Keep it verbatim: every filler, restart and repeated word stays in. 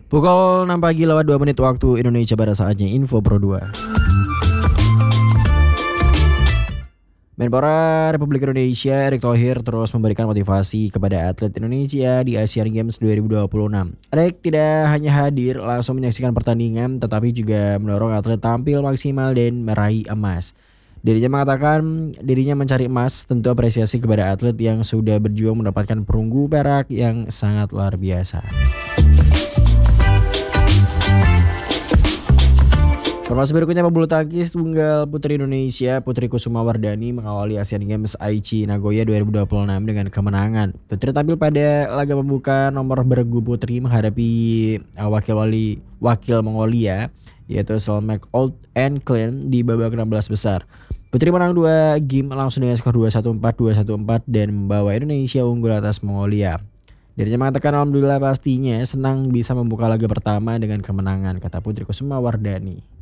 Pukul enam pagi lewat dua menit waktu Indonesia Barat, saatnya Info Pro dua. Menpora Republik Indonesia Erick Thohir terus memberikan motivasi kepada atlet Indonesia di Asian Games dua ribu dua puluh enam. Erick tidak hanya hadir langsung menyaksikan pertandingan, tetapi juga mendorong atlet tampil maksimal dan meraih emas. Dirinya mengatakan dirinya mencari emas, tentu apresiasi kepada atlet yang sudah berjuang mendapatkan perunggu perak yang sangat luar biasa. Informasi berikutnya, pebulu tangkis tunggal putri Indonesia Putri Kusuma Wardani mengawali Asian Games Aichi Nagoya dua ribu dua puluh enam dengan kemenangan. Putri tampil pada laga pembuka nomor bergu putri menghadapi uh, wakil wali wakil Mongolia yaitu Selmak Old and Clean di babak enam belas besar. Putri menang dua game langsung dengan skor dua satu empat, dua satu empat dan membawa Indonesia unggul atas Mongolia. Dirinya mengatakan alhamdulillah pastinya senang bisa membuka laga pertama dengan kemenangan, kata Putri Kusuma Wardani.